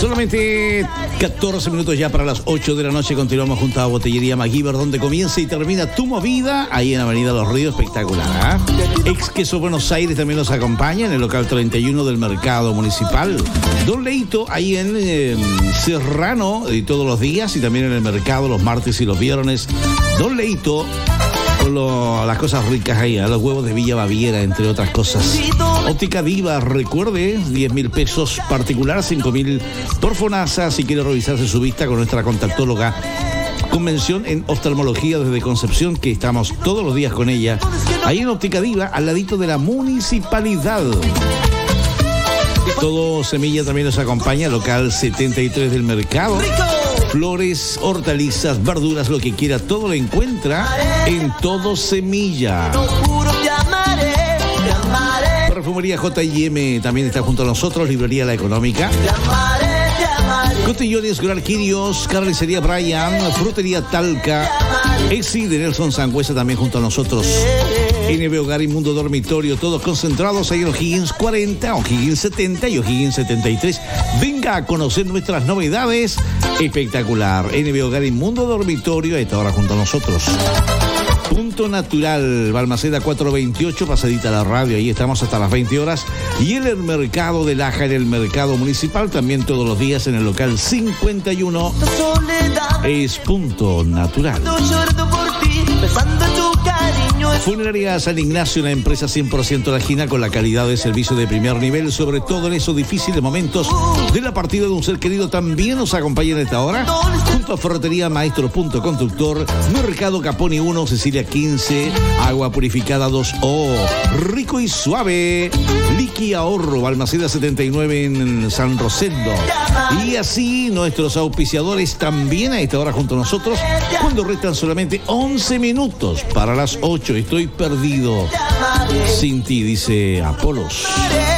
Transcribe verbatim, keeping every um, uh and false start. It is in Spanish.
Solamente catorce minutos ya para las ocho de la noche. Continuamos junto a Botellería MacGyver, donde comienza y termina tu movida, ahí en Avenida Los Ríos. Espectacular, ¿eh? Ex Queso Buenos Aires también nos acompaña en el local treinta y uno del Mercado Municipal. Don Leito, ahí en eh, Serrano, y todos los días, y también en el mercado los martes y los viernes. Don Leito, con lo, las cosas ricas ahí, ¿eh? Los huevos de Villa Baviera, entre otras cosas. Óptica Diva, recuerde, diez mil pesos particular, cinco mil por FONASA, si quiere revisarse su vista con nuestra contactóloga. Convención en oftalmología desde Concepción, que estamos todos los días con ella, ahí en Óptica Diva, al ladito de la municipalidad. Todo Semilla también nos acompaña, local setenta y tres del mercado. Flores, hortalizas, verduras, lo que quiera, todo lo encuentra en Todo Semilla. Perfumería J y M también está junto a nosotros. Librería La Económica. Cotillones, Grarquirios, Carnicería Brian, Frutería Talca, Exi de Nelson Sangüesa también junto a nosotros. N B Hogar y Mundo Dormitorio, todos concentrados ahí en O'Higgins cuarenta, O'Higgins setenta y O'Higgins setenta y tres. Venga a conocer nuestras novedades. Espectacular. N B Hogar y Mundo Dormitorio, a esta hora junto a nosotros. Punto Natural, Balmaceda cuatrocientos veintiocho, pasadita a la radio, ahí estamos hasta las veinte horas. Y en el mercado de Laja, en el mercado municipal, también todos los días en el local cincuenta y uno, es Punto Natural. Funeraria San Ignacio, una empresa cien por ciento lajina con la calidad de servicio de primer nivel, sobre todo en esos difíciles momentos de la partida de un ser querido. También nos acompaña en esta hora, junto a Ferretería Maestro Punto Conductor, Mercado Caponi uno, Cecilia quince, Agua Purificada dos O, Rico y Suave, Liqui Ahorro, Balmaceda setenta y nueve en San Rosendo. Y así nuestros auspiciadores también a esta hora junto a nosotros, cuando restan solamente once minutos para las ocho. Estoy perdido sin ti, dice Apolos.